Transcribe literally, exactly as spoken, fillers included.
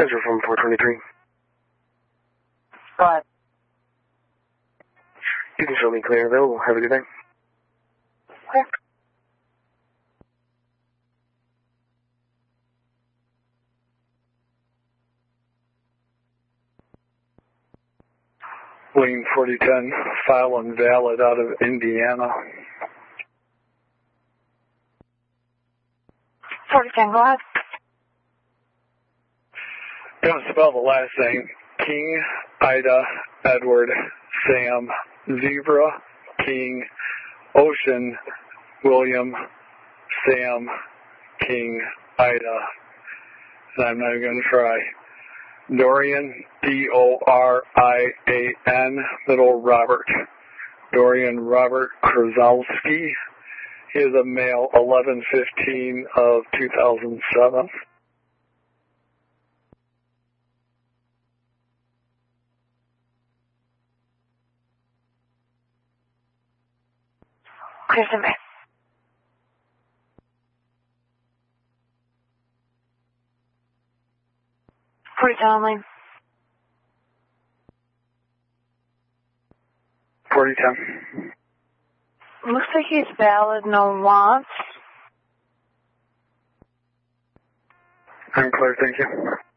Sensor from four twenty-three. Go ahead. You can show me clear available. Have a good day. Okay. Wing forty ten, file invalid out of Indiana. forty ten, go ahead. Gonna spell the last name. King, Ida, Edward, Sam, Zebra, King, Ocean, William, Sam, King, Ida. And I'm not even gonna try. Dorian, D O R I A N, middle Robert. Dorian Robert Krasowski. He is a male, eleven fifteen of two thousand seven. Clear to me. forty ten on lane. forty ten. Looks like he's valid, no wants. I'm clear, thank you.